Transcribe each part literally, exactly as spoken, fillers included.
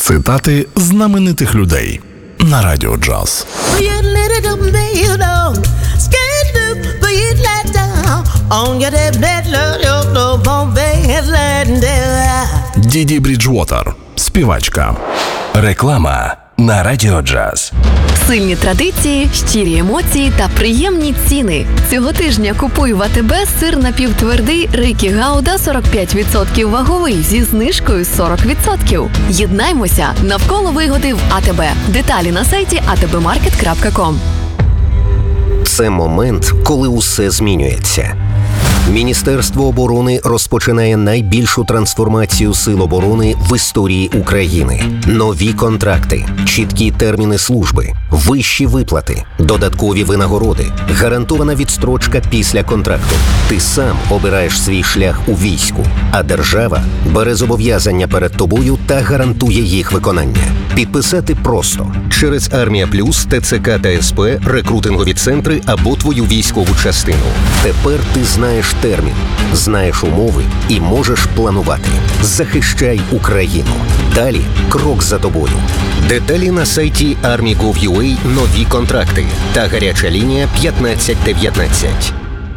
Цитати знаменитих людей на Радіо Джаз. Діді Бріджвотер, співачка. Реклама на Радіо Джаз. Сильні традиції, щирі емоції та приємні ціни. Цього тижня купуй в АТБ сир напівтвердий Рейкі Гауда сорок п'ять відсотків ваговий зі знижкою сорок відсотків. Єднаймося навколо вигоди в АТБ. Деталі на сайті а те бе маркет крапка ком. Це момент, коли усе змінюється. Міністерство оборони розпочинає найбільшу трансформацію сил оборони в історії України. Нові контракти, чіткі терміни служби, вищі виплати, додаткові винагороди, гарантована відстрочка після контракту. Ти сам обираєш свій шлях у війську, а держава бере зобов'язання перед тобою та гарантує їх виконання. Підписати просто через Армія Плюс, Те Це Ка та Ес Пе, рекрутингові центри або твою військову частину. Тепер ти знаєш термін, знаєш умови і можеш планувати. Захищай Україну. Далі крок за тобою. Деталі на сайті армі крапка гов крапка ю а, нові контракти та гаряча лінія п'ятнадцять дев'ятнадцять.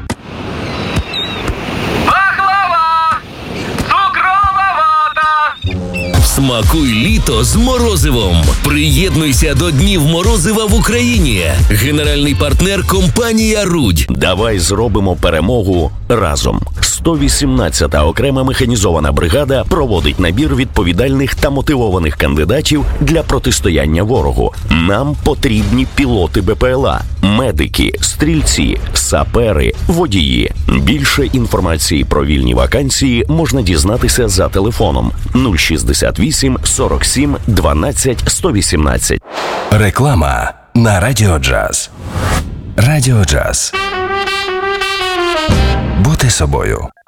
Смакуй літо з морозивом. Приєднуйся до Днів морозива в Україні. Генеральний партнер – компанія «Рудь». Давай зробимо перемогу разом. сто вісімнадцята окрема механізована бригада проводить набір відповідальних та мотивованих кандидатів для протистояння ворогу. Нам потрібні пілоти Бе Пе Ел А, медики, стрільці, сапери, водії. Більше інформації про вільні вакансії можна дізнатися за телефоном нуль шістдесят вісім сорок сім дванадцять сто вісімнадцять. Реклама на Радіо Джаз. Радіо Джаз. Бути собою.